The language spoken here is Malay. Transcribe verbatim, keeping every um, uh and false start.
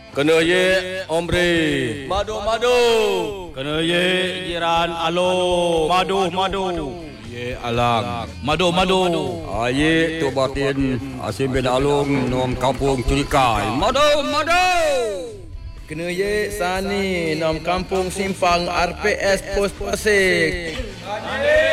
Kena ye omri. Madu madu. Kena ye jiran alo. Madu madu. Ye alang. Madu madu. Aye tu batin asim bin alung nom kampung Curikai. Madu madu. Kena ye Sani nom kampung Simpang R P S Pos Pasir.